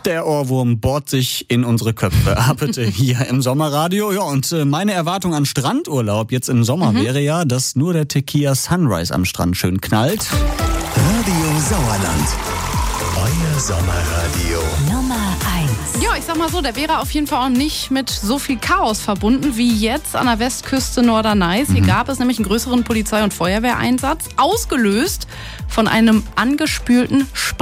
Der Ohrwurm bohrt sich in unsere Köpfe. Bitte hier im Sommerradio. Ja, und meine Erwartung an Strandurlaub jetzt im Sommer wäre ja, dass nur der Tequila Sunrise am Strand schön knallt. Radio Sauerland. Euer Sommerradio. Nummer 1. Ja, ich sag mal so, der wäre auf jeden Fall auch nicht mit so viel Chaos verbunden wie jetzt an der Westküste Norderney. Hier gab es nämlich einen größeren Polizei- und Feuerwehreinsatz, ausgelöst von einem angespülten